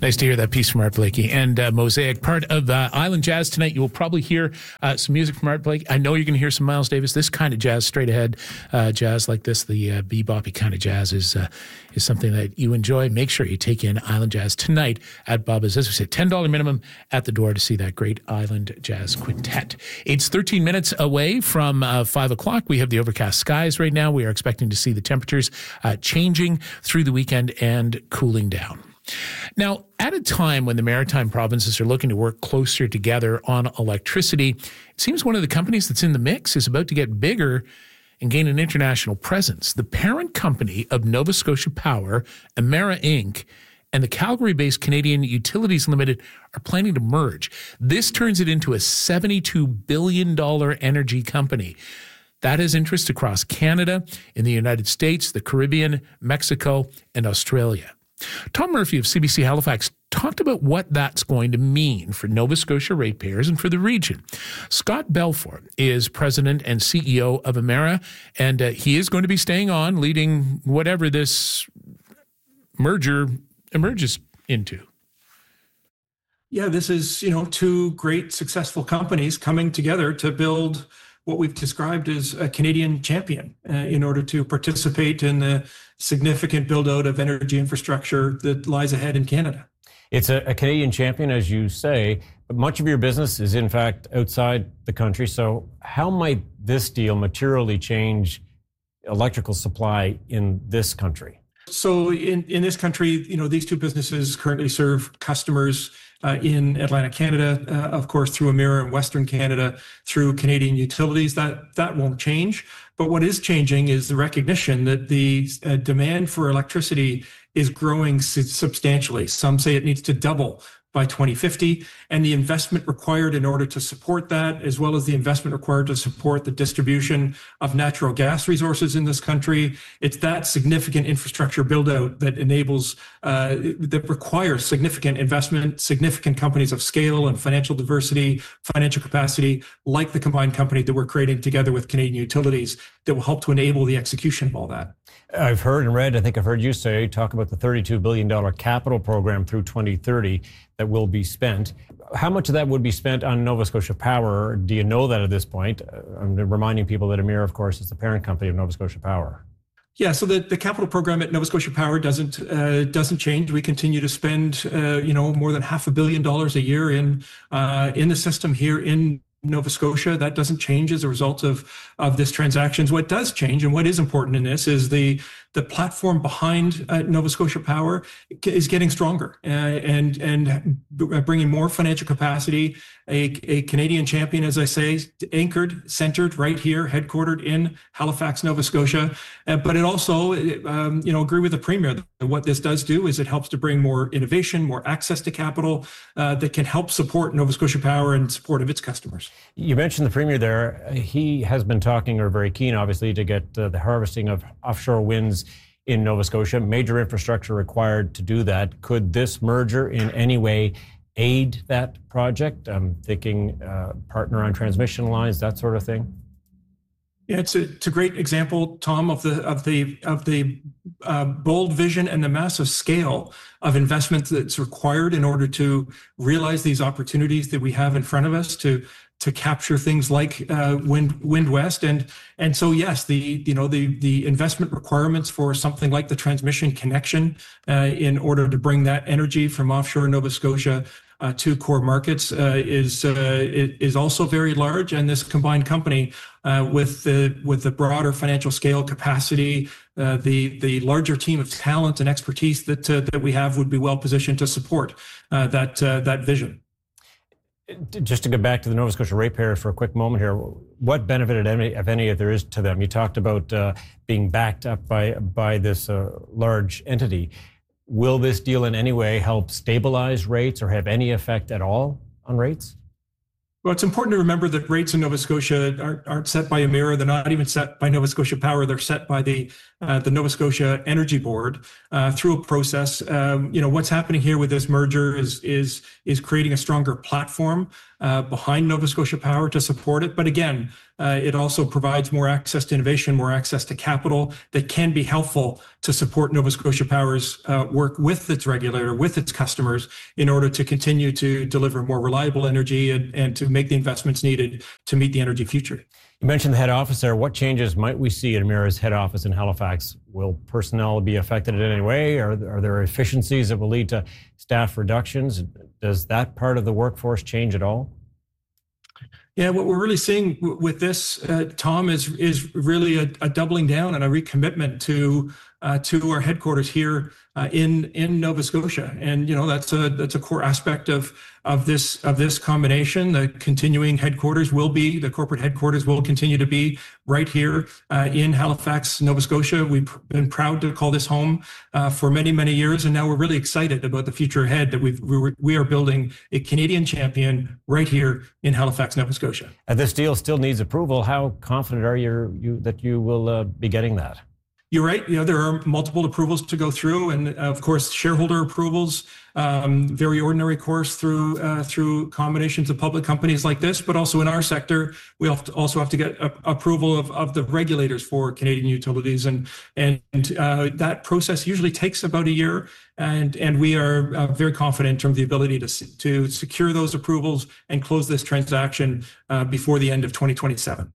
Nice to hear that piece from Art Blakey and Mosaic, part of Island Jazz tonight. You will probably hear some music from Art Blakey. I know you're going to hear some Miles Davis. This kind of jazz, straight ahead jazz like this, the beboppy kind of jazz is something that you enjoy. Make sure you take in Island Jazz tonight at Bubba's. As we said, $10 minimum at the door to see that great Island Jazz Quintet. It's 13 minutes away from 5 o'clock. We have the overcast skies right now. We are expecting to see the temperatures changing through the weekend and cooling down. Now, at a time when the maritime provinces are looking to work closer together on electricity, it seems one of the companies that's in the mix is about to get bigger and gain an international presence. The parent company of Nova Scotia Power, Emera Inc., and the Calgary-based Canadian Utilities Limited are planning to merge. This turns it into a $72 billion energy company. That has interest across Canada, in the United States, the Caribbean, Mexico, and Australia. Tom Murphy of CBC Halifax talked about what that's going to mean for Nova Scotia ratepayers and for the region. Scott Belfort is president and CEO of Emera, and he is going to be staying on, leading whatever this merger emerges into. Yeah, this is, two great successful companies coming together to build what we've described as a Canadian champion in order to participate in the significant build-out of energy infrastructure that lies ahead in Canada. It's a Canadian champion, as you say, but much of your business is in fact outside the country. So how might this deal materially change electrical supply in this country? So in this country, these two businesses currently serve customers in Atlantic Canada, of course, through Emera in Western Canada, through Canadian Utilities. That won't change. But what is changing is the recognition that the demand for electricity is growing substantially. Some say it needs to double by 2050, and the investment required in order to support that, as well as the investment required to support the distribution of natural gas resources in this country. It's that significant infrastructure build out that enables, that requires significant investment, significant companies of scale and financial diversity, financial capacity, like the combined company that we're creating together with Canadian Utilities, that will help to enable the execution of all that. I've heard and read, I think I've heard you talk about the $32 billion capital program through 2030 that will be spent. How much of that would be spent on Nova Scotia Power? Do you know that at this point? I'm reminding people that Emera, of course, is the parent company of Nova Scotia Power. Yeah, so the capital program at Nova Scotia Power doesn't change. We continue to spend more than $500 million a year in the system here in Nova Scotia. That doesn't change as a result of this transaction. What does change, and what is important in this, is the platform behind Nova Scotia Power is getting stronger and bringing more financial capacity. A Canadian champion, as I say, anchored, centered right here, headquartered in Halifax, Nova Scotia. But it also, agree with the Premier that what this does do is it helps to bring more innovation, more access to capital that can help support Nova Scotia Power and support of its customers. You mentioned the Premier there. He has been talking, or very keen, obviously, to get the harvesting of offshore winds in Nova Scotia. Major infrastructure required to do that. Could this merger in any way aid that project? I'm thinking partner on transmission lines, that sort of thing. Yeah, it's a great example, Tom, of the bold vision and the massive scale of investment that's required in order to realize these opportunities that we have in front of us to capture things like Wind West, and so yes, the investment requirements for something like the transmission connection in order to bring that energy from offshore Nova Scotia to core markets is also very large. And this combined company with the broader financial scale capacity, the larger team of talent and expertise that we have would be well positioned to support that vision. Just to get back to the Nova Scotia ratepayers for a quick moment here, what benefit, if any, there is to them? You talked about being backed up by this large entity. Will this deal in any way help stabilize rates or have any effect at all on rates? Well, it's important to remember that rates in Nova Scotia aren't set by Emera. They're not even set by Nova Scotia Power. They're set by the Nova Scotia Energy Board through a process. What's happening here with this merger is creating a stronger platform behind Nova Scotia Power to support it. But again, it also provides more access to innovation, more access to capital that can be helpful to support Nova Scotia Power's work with its regulator, with its customers, in order to continue to deliver more reliable energy and to make the investments needed to meet the energy future. You mentioned the head office there. What changes might we see at Emera's head office in Halifax? Will personnel be affected in any way? Are there efficiencies that will lead to staff reductions? Does that part of the workforce change at all? Yeah, what we're really seeing with this, Tom, is really a doubling down and a recommitment to our headquarters here in Nova Scotia, and that's a core aspect of this combination. The continuing headquarters the corporate headquarters will continue to be right here in Halifax, Nova Scotia. We've been proud to call this home for many years, and now we're really excited about the future ahead. That we are building a Canadian champion right here in Halifax, Nova Scotia. And this deal still needs approval. How confident are you that you will be getting that? You're right. There are multiple approvals to go through, and of course, shareholder approvals, very ordinary course through combinations of public companies like this. But also in our sector, we also have to get approval of the regulators for Canadian utilities, and that process usually takes about a year. And we are very confident in terms of the ability to secure those approvals and close this transaction before the end of 2027.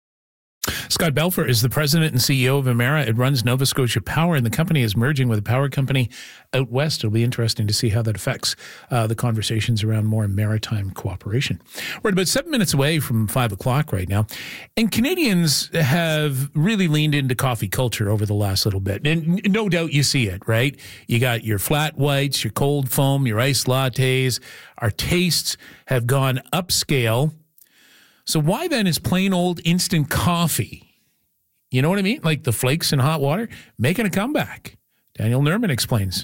Scott Balfour is the president and CEO of Emera. It runs Nova Scotia Power, and the company is merging with a power company out west. It'll be interesting to see how that affects the conversations around more maritime cooperation. We're about 7 minutes away from 5 o'clock right now, and Canadians have really leaned into coffee culture over the last little bit. And no doubt you see it, right? You got your flat whites, your cold foam, your iced lattes. Our tastes have gone upscale. So why then is plain old instant coffee, you know what I mean? Like the flakes in hot water, making a comeback? Daniel Nerman explains.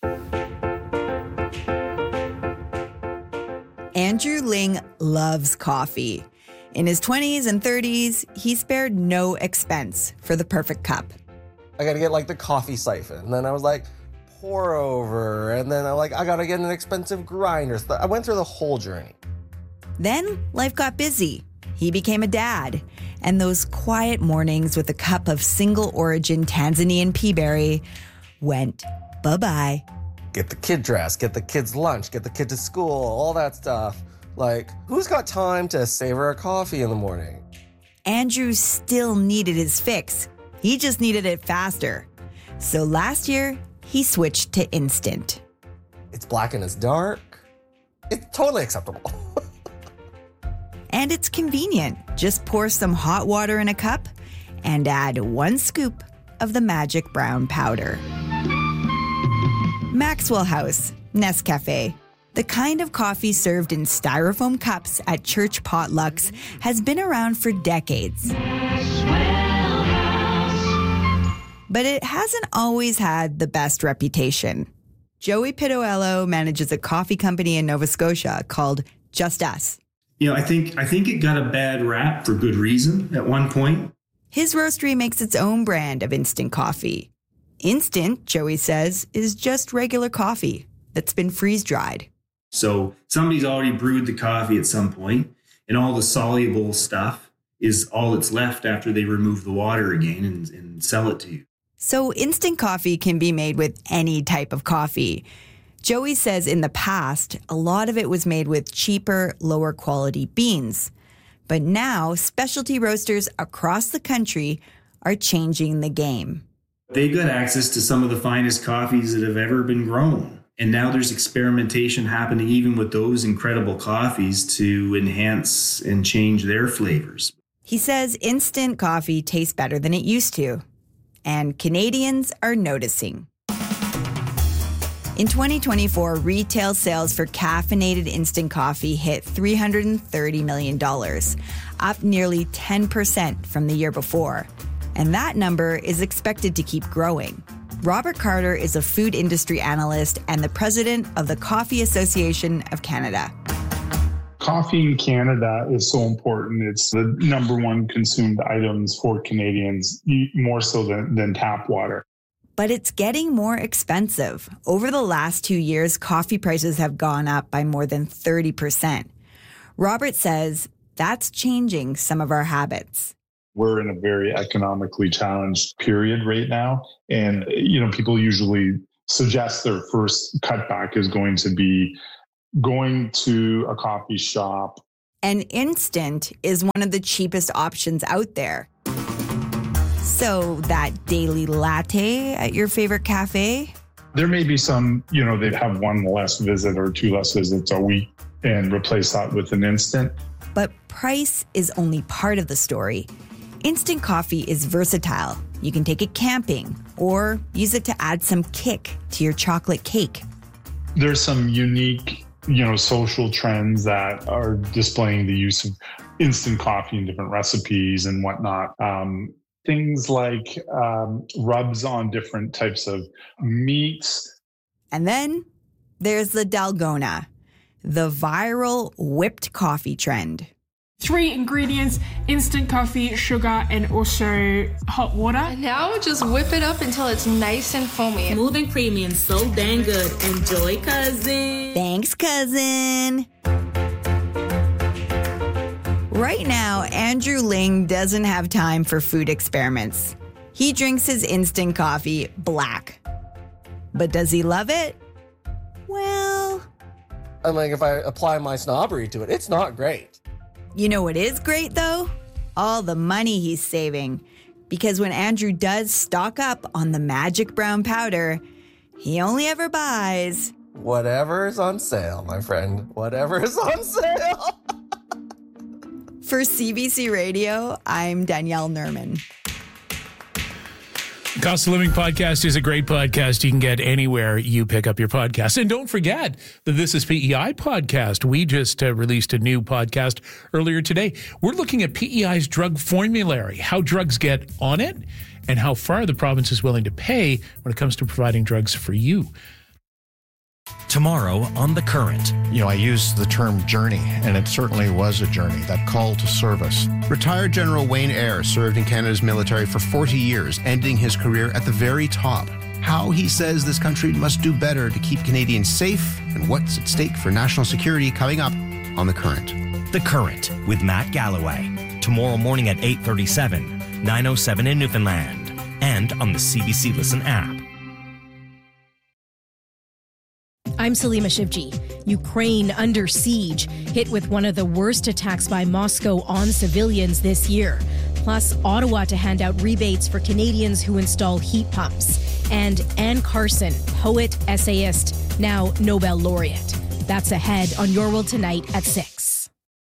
Andrew Ling loves coffee. In his 20s and 30s, he spared no expense for the perfect cup. I got to get like the coffee siphon. And then I was like, pour over. And then I got to get an expensive grinder. So I went through the whole journey. Then life got busy. He became a dad. And those quiet mornings with a cup of single-origin Tanzanian peaberry went bye-bye. Get the kid dressed, get the kids lunch, get the kid to school, all that stuff. Like, who's got time to savor a coffee in the morning? Andrew still needed his fix. He just needed it faster. So last year, he switched to instant. It's black and it's dark. It's totally acceptable. And it's convenient. Just pour some hot water in a cup and add 1 scoop of the magic brown powder. Maxwell House, Nescafe. The kind of coffee served in styrofoam cups at church potlucks has been around for decades. But it hasn't always had the best reputation. Joey Pitoello manages a coffee company in Nova Scotia called Just Us. I think it got a bad rap for good reason at one point. His roastery makes its own brand of instant coffee. Instant, Joey says, is just regular coffee that's been freeze-dried. So somebody's already brewed the coffee at some point, and all the soluble stuff is all that's left after they remove the water again and sell it to you. So instant coffee can be made with any type of coffee. Joey says in the past, a lot of it was made with cheaper, lower quality beans. But now, specialty roasters across the country are changing the game. They've got access to some of the finest coffees that have ever been grown. And now there's experimentation happening even with those incredible coffees to enhance and change their flavors. He says instant coffee tastes better than it used to. And Canadians are noticing. In 2024, retail sales for caffeinated instant coffee hit $330 million, up nearly 10% from the year before. And that number is expected to keep growing. Robert Carter is a food industry analyst and the president of the Coffee Association of Canada. Coffee in Canada is so important. It's the number one consumed items for Canadians, more so than tap water. But it's getting more expensive. Over the last 2 years, coffee prices have gone up by more than 30%. Robert says that's changing some of our habits. We're in a very economically challenged period right now. And, people usually suggest their first cutback is going to be going to a coffee shop. And instant is one of the cheapest options out there. So that daily latte at your favorite cafe? There may be some, they'd have one less visit or two less visits a week and replace that with an instant. But price is only part of the story. Instant coffee is versatile. You can take it camping or use it to add some kick to your chocolate cake. There's some unique, social trends that are displaying the use of instant coffee in different recipes and whatnot. Things like rubs on different types of meats. And then there's the Dalgona, the viral whipped coffee trend. 3 ingredients: instant coffee, sugar, and also hot water. And now just whip it up until it's nice and foamy. Smooth and creamy and so dang good. Enjoy, cousin. Thanks, cousin. Right now, Andrew Ling doesn't have time for food experiments. He drinks his instant coffee black. But does he love it? Well, I'm like, if I apply my snobbery to it, it's not great. You know what is great, though? All the money he's saving. Because when Andrew does stock up on the magic brown powder, he only ever buys whatever is on sale, my friend. Whatever is on sale. For CBC Radio, I'm Danielle Nerman. Cost of Living Podcast is a great podcast you can get anywhere you pick up your podcast. And don't forget the This is PEI podcast. We just released a new podcast earlier today. We're looking at PEI's drug formulary, how drugs get on it, and how far the province is willing to pay when it comes to providing drugs for you. Tomorrow on The Current. I use the term journey, and it certainly was a journey, that call to service. Retired General Wayne Eyre served in Canada's military for 40 years, ending his career at the very top. How he says this country must do better to keep Canadians safe, and what's at stake for national security coming up on The Current. The Current with Matt Galloway. Tomorrow morning at 8:37, 9:07 in Newfoundland, and on the CBC Listen app. I'm Salima Shivji. Ukraine under siege, hit with one of the worst attacks by Moscow on civilians this year. Plus, Ottawa to hand out rebates for Canadians who install heat pumps. And Anne Carson, poet, essayist, now Nobel laureate. That's ahead on Your World Tonight at 6.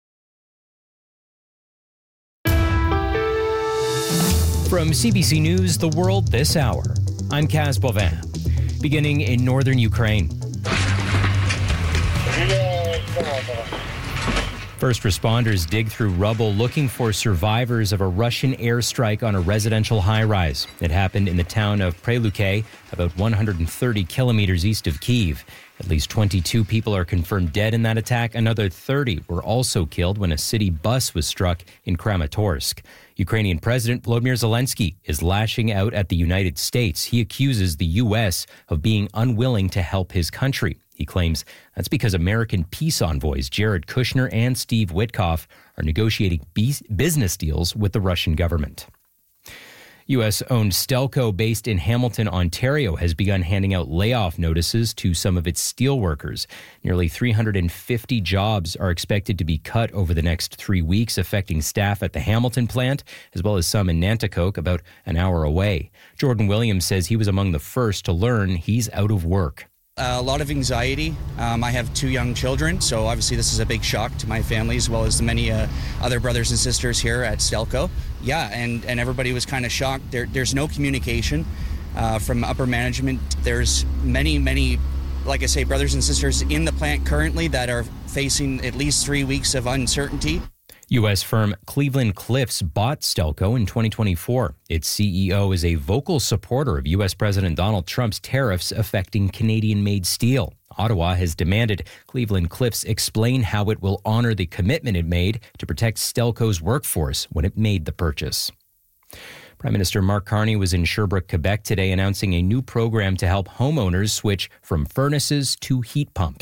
From CBC News, The World This Hour, I'm Kaz Bovin. Beginning in northern Ukraine. First responders dig through rubble looking for survivors of a Russian airstrike on a residential high-rise. It happened in the town of Preluke, about 130 kilometers east of Kyiv. At least 22 people are confirmed dead in that attack. Another 30 were also killed when a city bus was struck in Kramatorsk. Ukrainian President Volodymyr Zelensky is lashing out at the United States. He accuses the U.S. of being unwilling to help his country. He claims that's because American peace envoys Jared Kushner and Steve Witkoff are negotiating business deals with the Russian government. U.S.-owned Stelco, based in Hamilton, Ontario, has begun handing out layoff notices to some of its steelworkers. Nearly 350 jobs are expected to be cut over the next 3 weeks, affecting staff at the Hamilton plant, as well as some in Nanticoke, about an hour away. Jordan Williams says he was among the first to learn he's out of work. A lot of anxiety. I have 2 young children, so obviously this is a big shock to my family as well as the many other brothers and sisters here at Stelco. Yeah, and everybody was kind of shocked. There's no communication from upper management. There's many, like I say, brothers and sisters in the plant currently that are facing at least 3 weeks of uncertainty. U.S. firm Cleveland Cliffs bought Stelco in 2024. Its CEO is a vocal supporter of U.S. President Donald Trump's tariffs affecting Canadian-made steel. Ottawa has demanded Cleveland Cliffs explain how it will honor the commitment it made to protect Stelco's workforce when it made the purchase. Prime Minister Mark Carney was in Sherbrooke, Quebec today, announcing a new program to help homeowners switch from furnaces to heat pumps.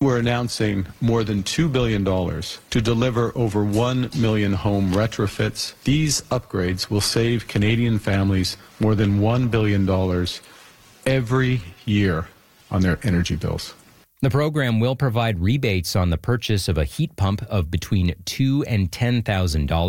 We're announcing more than $2 billion to deliver over 1 million home retrofits. These upgrades will save Canadian families more than $1 billion every year on their energy bills. The program will provide rebates on the purchase of a heat pump of between $2,000 and $10,000.